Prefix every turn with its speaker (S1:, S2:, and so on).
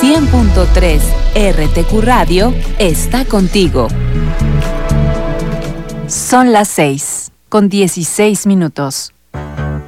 S1: 100.3 RTQ Radio está contigo. Son las 6:16.